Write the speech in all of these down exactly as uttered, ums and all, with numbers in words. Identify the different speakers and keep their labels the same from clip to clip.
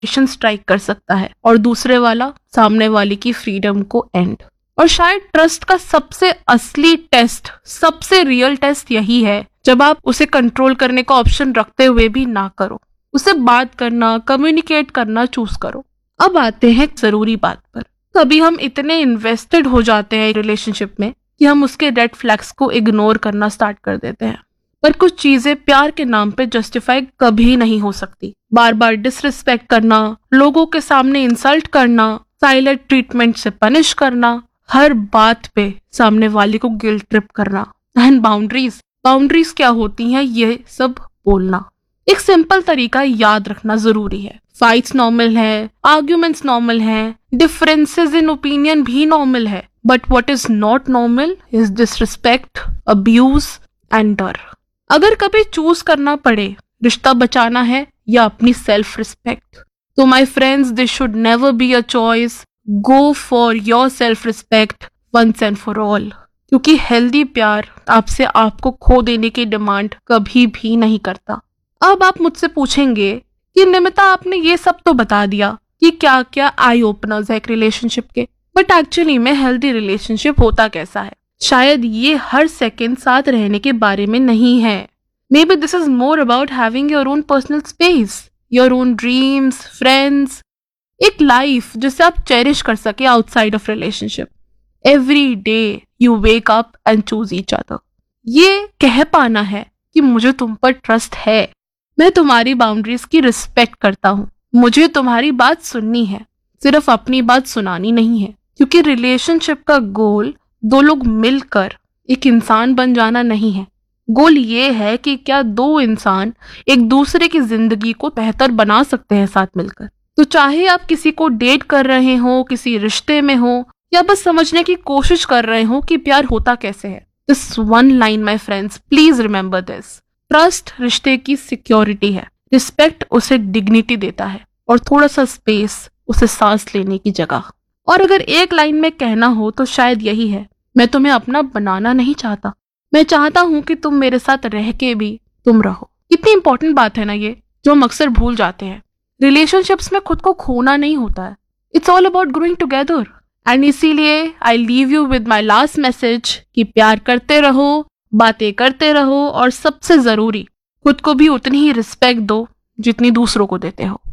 Speaker 1: Destination strike कर सकता है और दूसरे वाला सामने वाले की फ्रीडम को एंड। और शायद ट्रस्ट का सबसे असली टेस्ट, सबसे रियल टेस्ट यही है जब आप उसे कंट्रोल करने का ऑप्शन रखते हुए भी ना करो, उसे बात करना, कम्युनिकेट करना चूज करो। अब आते हैं जरूरी बात पर। कभी हम इतने इन्वेस्टेड हो जाते हैं रिलेशनशिप में कि हम उसके रेड फ्लैग्स को इग्नोर करना स्टार्ट कर देते हैं। पर कुछ चीजें प्यार के नाम पे जस्टिफाई कभी नहीं हो सकती। बार बार डिसरिस्पेक्ट करना, लोगों के सामने इंसल्ट करना, साइलेंट ट्रीटमेंट से पनिश करना, हर बात पे सामने वाले को गिल्ट ट्रिप करना। एंड बाउंड्रीज बाउंड्रीज क्या होती हैं ये सब बोलना। एक सिंपल तरीका याद रखना जरूरी है। फाइट्स नॉर्मल है, आर्ग्यूमेंट्स नॉर्मल हैं, डिफरेंसेस इन ओपिनियन भी नॉर्मल है, but what is not normal is disrespect, abuse and डर। अगर कभी चूज करना पड़े रिश्ता बचाना है या अपनी सेल्फ रिस्पेक्ट, तो my friends this should never be a choice. Go for your self respect once and for all, क्योंकि हेल्दी प्यार आपसे आपको खो देने की डिमांड कभी भी नहीं करता। अब आप मुझसे पूछेंगे कि निमिता आपने ये सब तो बता दिया कि क्या क्या आई ओपनर्स है एक रिलेशनशिप के, बट एक्चुअली में हेल्दी रिलेशनशिप होता कैसा है? शायद ये हर सेकंड साथ रहने के बारे में नहीं है। May be this is more about having your own personal space, your own dreams, friends, एक लाइफ जिसे आप चेरिश कर सके outside of relationship. Every day you wake up and choose each other. ये कह पाना है कि मुझे तुम पर ट्रस्ट है, मैं तुम्हारी बाउंड्रीज की रिस्पेक्ट करता हूँ, मुझे तुम्हारी बात सुननी है, सिर्फ अपनी बात सुनानी नहीं है। क्योंकि रिलेशनशिप का गोल दो लोग मिलकर एक इंसान बन जाना नहीं है। गोल ये है कि क्या दो इंसान एक दूसरे की जिंदगी को बेहतर बना सकते हैं साथ मिलकर। तो चाहे आप किसी को डेट कर रहे हो, किसी रिश्ते में हो, या बस समझने की कोशिश कर रहे हो कि प्यार होता कैसे है, this one line my friends, please remember this. Trust रिश्ते की सिक्योरिटी है, रिस्पेक्ट उसे डिग्निटी देता है, और थोड़ा सा स्पेस उसे सांस लेने की जगह। और अगर एक लाइन में कहना हो तो शायद यही है, मैं तुम्हें अपना बनाना नहीं चाहता, मैं चाहता हूं कि तुम मेरे साथ रह के भी तुम रहो। कितनी इंपॉर्टेंट बात है ना ये, जो हम अक्सर भूल जाते हैं। रिलेशनशिप्स में खुद को खोना नहीं होता है, it's all about growing together. And इसीलिए I leave you with my last message कि प्यार करते रहो, बातें करते रहो, और सबसे जरूरी खुद को भी उतनी ही रिस्पेक्ट दो जितनी दूसरों को देते हो।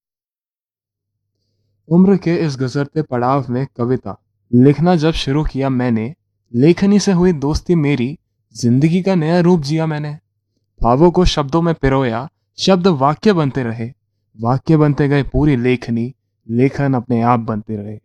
Speaker 2: उम्र के इस गुजरते पड़ाव में कविता लिखना जब शुरू किया मैंने, लेखनी से हुई दोस्ती मेरी, जिंदगी का नया रूप जिया मैंने। भावों को शब्दों में पिरोया, शब्द वाक्य बनते रहे, वाक्य बनते गए पूरी लेखनी, लेखन अपने आप बनते रहे।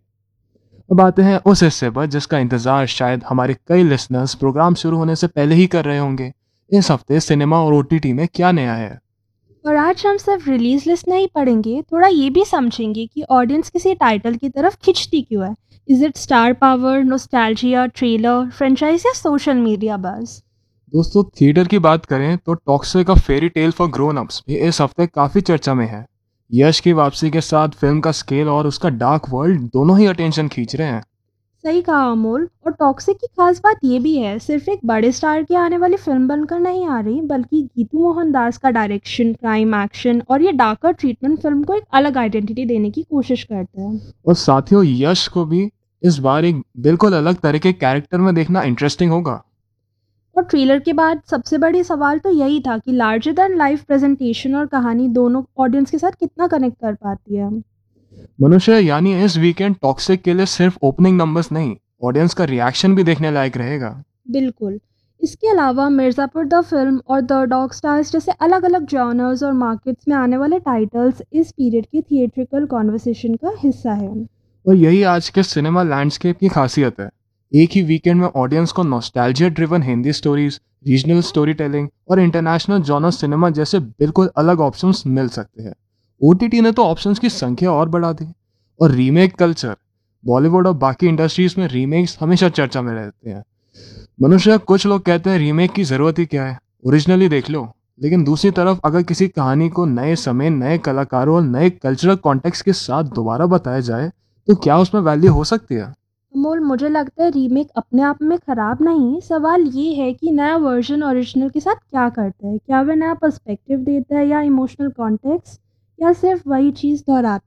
Speaker 2: अब आते हैं उस हिस्से पर जिसका इंतजार शायद हमारे कई लिसनर्स प्रोग्राम शुरू होने से पहले ही कर रहे होंगे। इस हफ्ते सिनेमा और ओटीटी में क्या नया है?
Speaker 3: और आज हम सिर्फ रिलीज लिस्ट नहीं पढ़ेंगे, थोड़ा ये भी समझेंगे कि ऑडियंस किसी टाइटल की तरफ खिंचती क्यों है। Is it star power, nostalgia, trailer, franchise या सोशल मीडिया बज़?
Speaker 2: दोस्तों, थिएटर की बात करें तो toxic, a fairy tale for grown ups भी इस हफ्ते काफी चर्चा में है। यश की वापसी के साथ फिल्म का स्केल और उसका डार्क वर्ल्ड दोनों ही अटेंशन खींच रहे हैं।
Speaker 3: सही कहा अमोल। और टॉक्सिक की खास बात ये भी है, सिर्फ एक बड़े स्टार की आने वाली फिल्म बनकर नहीं आ रही, बल्कि गीतू मोहन दास का डायरेक्शन, क्राइम, एक्शन और ये डार्कर ट्रीटमेंट फिल्म को एक अलग आइडेंटिटी देने की कोशिश करता है।
Speaker 2: और साथियों, यश को भी इस बार एक बिल्कुल अलग तरह के कैरेक्टर में देखना इंटरेस्टिंग होगा।
Speaker 3: और ट्रेलर के बाद सबसे बड़ी सवाल तो यही था कि लार्जर दैन लाइफ प्रेजेंटेशन और कहानी दोनों ऑडियंस के साथ कितना कनेक्ट कर पाती है।
Speaker 2: मनुष्य, यानी इस वीकेंड टॉक्सिक के लिए सिर्फ ओपनिंग नंबर्स नहीं, ऑडियंस का रिएक्शन भी देखने लायक रहेगा।
Speaker 3: बिल्कुल। इसके अलावा मिर्ज़ापुर द फिल्म और द डॉग स्टार्स जैसे अलग अलग जॉनर्स और मार्केट्स में आने वाले टाइटल्स इस पीरियड की थिएट्रिकल कॉन्वर्सेशन का हिस्सा है।
Speaker 2: और यही आज के सिनेमा लैंडस्केप की खासियत है। एक ही वीकेंड में ऑडियंस को nostalgia driven Hindi stories, regional story telling और इंटरनेशनल जॉनर सिनेमा जैसे बिल्कुल अलग ऑप्शंस मिल सकते हैं। ओटीटी ने तो ऑप्शंस की संख्या और बढ़ा दी। और रीमेक कल्चर, बॉलीवुड और बाकी इंडस्ट्रीज में रीमेक्स हमेशा चर्चा में रहते हैं। मनुष्य, कुछ लोग कहते हैं रीमेक की जरूरत ही क्या है, ओरिजिनली देख लो। लेकिन दूसरी तरफ अगर किसी कहानी को नए समय, नए कलाकारों और नए कल्चरल कॉन्टेक्स्ट के साथ दोबारा बताया जाए तो क्या उसमें वैल्यू हो सकती है?
Speaker 3: अमोल, मुझे लगता है रीमेक अपने आप में ख़राब नहीं, सवाल ये है कि नया वर्जन ओरिजिनल के साथ क्या करता है। क्या वह नया पर्सपेक्टिव देता है या इमोशनल कॉन्टेक्स्ट, या सिर्फ वही चीज़ दोहराता